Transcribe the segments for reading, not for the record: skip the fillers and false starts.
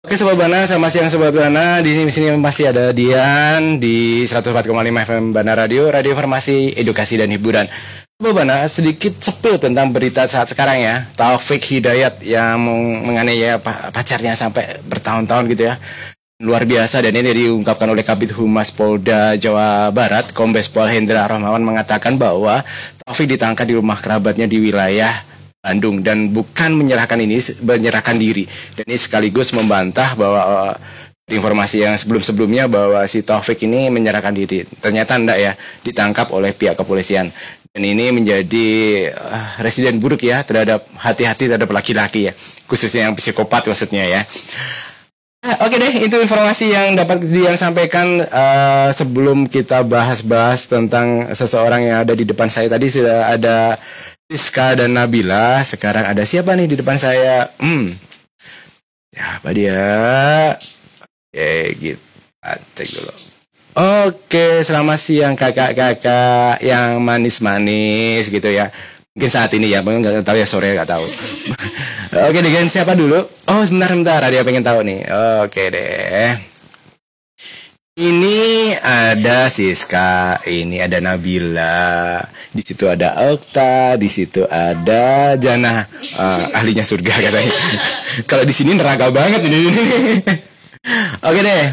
Oke Sobat Bana, selamat siang Sobat Bana. Di sini masih ada Dian di 104,5 FM Bana Radio, radio informasi, edukasi dan hiburan. Sobat Bana, sedikit sepil tentang berita saat sekarang ya. Taufik Hidayat yang menganiaya pacarnya sampai bertahun-tahun gitu ya. Luar biasa, dan ini diungkapkan oleh Kabid Humas Polda Jawa Barat, Kombes Pol Hendra Rahmawan, mengatakan bahwa Taufik ditangkap di rumah kerabatnya di wilayah Bandung dan bukan menyerahkan diri, dan ini sekaligus membantah bahwa informasi yang sebelumnya bahwa si Taufik ini menyerahkan diri. Ternyata enggak ya, ditangkap oleh pihak kepolisian, dan ini menjadi residen buruk ya, terhadap hati-hati terhadap laki-laki ya, khususnya yang psikopat maksudnya ya. Oke deh, itu informasi yang dapat Dian sampaikan. Sebelum kita bahas-bahas tentang seseorang yang ada di depan saya, tadi sudah ada Siska dan Nabila. Sekarang ada siapa nih di depan saya? Siapa dia? Oke, kita cek dulu. Oke, selamat siang kakak-kakak yang manis-manis gitu ya. Mungkin saat ini ya, mungkin nggak tahu ya, sore nggak tahu. Oke, dengan siapa dulu? Oh, sebentar, ada yang pengen tahu nih. Oke deh. Ini ada Siska, ini ada Nabila, di situ ada Okta, di situ ada Jana, ahlinya surga katanya. Kalau di sini neraka banget ini. Oke deh.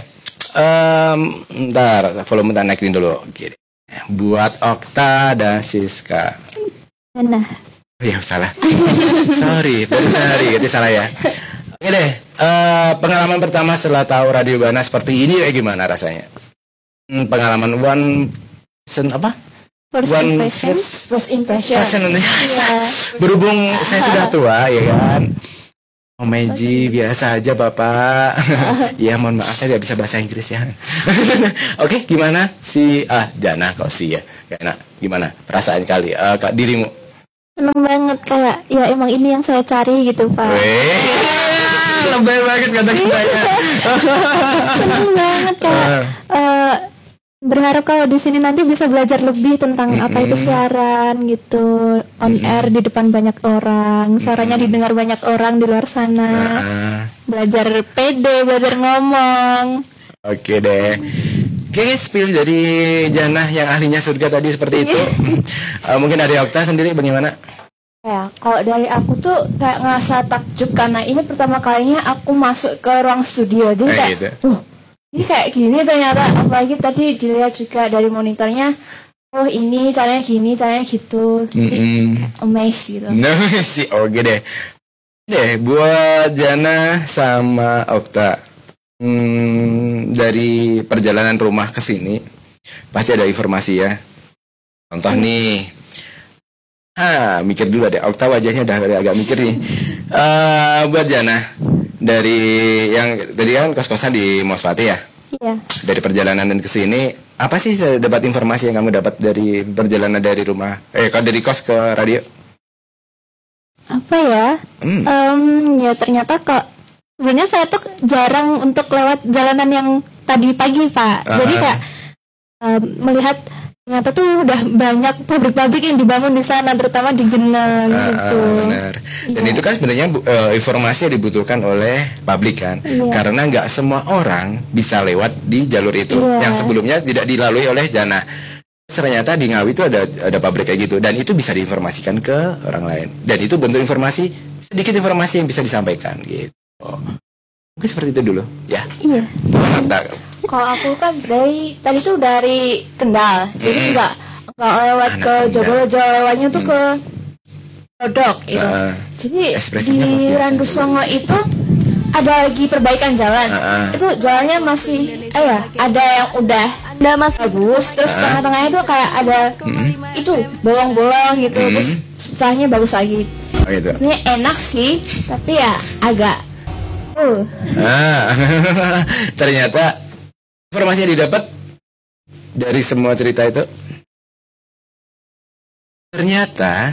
Ntar volume naikin dulu. Oke. Buat Okta dan Siska. Nah. Ya salah. Sorry, baru sorry, jadi salah ya. Oke deh. Pengalaman pertama setelah tahu Radio Bana seperti ini gimana rasanya? Pengalaman First impression. Yeah. Berhubung saya sudah tua ya kan. Meji biasa aja Bapak. Ya mohon maaf saya tidak bisa bahasa Inggris ya. Oke, gimana si Jana kok sih ya? Gimana perasaan kali dirimu? Seneng banget, kayak ya emang ini yang saya cari gitu Pak. Lebay banget kata-katanya. Seneng banget kayak berharap kalau di sini nanti bisa belajar lebih tentang apa itu siaran gitu, on air di depan banyak orang, suaranya didengar banyak orang di luar sana. Belajar pede, belajar ngomong. Oke deh. Oke, spill dari Jana yang ahlinya surga tadi seperti itu. Mungkin dari Okta sendiri bagaimana? Ya, kalau dari aku tuh kayak ngerasa takjub karena ini pertama kalinya aku masuk ke ruang studio. Jadi kayak, gitu. Ini kayak gini ternyata. Apalagi tadi dilihat juga dari monitornya, oh ini caranya gini, caranya gitu. Jadi amazed gitu. Oke deh. Buat Jana sama Okta. Dari perjalanan rumah ke sini pasti ada informasi ya. Contoh nih, mikir dulu deh. Okta wajahnya udah agak mikir nih. Buat Jana, dari yang tadi kan kos-kosan di Mospati ya. Iya. Dari perjalanan dan ke sini, apa sih dapat informasi yang kamu dapat dari perjalanan dari rumah? Kalau dari kos ke radio? Apa ya? Ya ternyata sebenarnya saya tuh jarang untuk lewat jalanan yang tadi pagi Pak. Jadi kayak melihat ternyata tuh udah banyak pabrik-pabrik yang dibangun di sana, terutama di Geneng gitu. Benar. Dan itu kan sebenarnya informasi yang dibutuhkan oleh publik kan, karena nggak semua orang bisa lewat di jalur itu yang sebelumnya tidak dilalui oleh Jana. Ternyata di Ngawi itu ada pabrik kayak gitu, dan itu bisa diinformasikan ke orang lain. Dan itu bentuk informasi, sedikit informasi yang bisa disampaikan gitu. Mungkin seperti itu dulu ya. Iya. Kalau aku kan tadi tuh dari Kendal, jadi nggak lewat ke Jogolojo, lewatnya tuh ke Dodok gitu. Jadi di Randu Songo itu ada lagi perbaikan jalan. Itu jalannya masih ada yang udah bagus, terus tengah-tengahnya tuh kayak ada itu bolong-bolong gitu, terus setelahnya bagus lagi. Gitu. Ini enak sih, tapi ya agak ternyata informasi yang didapat dari semua cerita itu ternyata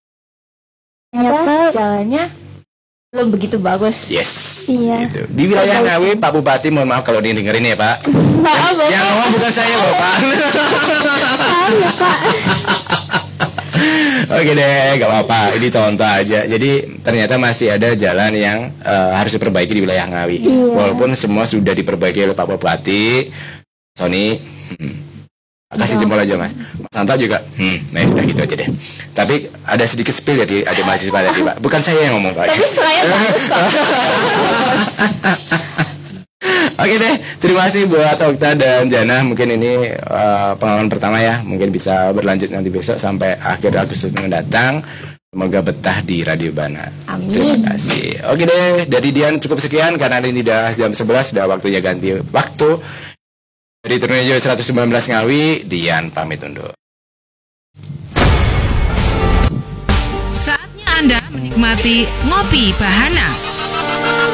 jalannya belum begitu bagus. Yes. Iya. Gitu. Di wilayah Ngawi, Pak Bupati, mohon maaf kalau dengerin ya Pak. Maaf, yang ngomong bukan saya Bapak. Maaf ya Pak. Oke deh, gak apa-apa. Ini contoh aja. Jadi ternyata masih ada jalan yang harus diperbaiki di wilayah Ngawi. Walaupun semua sudah diperbaiki oleh Pak Bupati, Sony. Kasih jempol aja Mas. Mas Santa juga. Nah udah gitu aja deh. Tapi ada sedikit spill ya di ada mahasiswa tadi Pak. Bukan saya yang ngomong Pak. Tapi saya bagus kok. Oke deh, terima kasih buat Okta dan Jana. Mungkin ini pengalaman pertama ya. Mungkin bisa berlanjut nanti besok sampai akhir Agustus mendatang. Semoga betah di Radio Bana. Amin. Terima kasih. Oke deh, dari Dian cukup sekian karena ini udah jam 11, sudah waktunya ganti waktu. Dari Trunojo 119 Ngawi, Dian pamit undur. Saatnya Anda menikmati Ngopi Bahana.